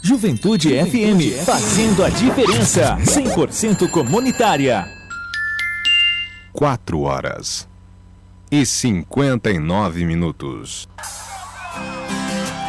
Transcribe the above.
Juventude FM, fazendo a diferença, 100% comunitária. 4 horas e 59 minutos.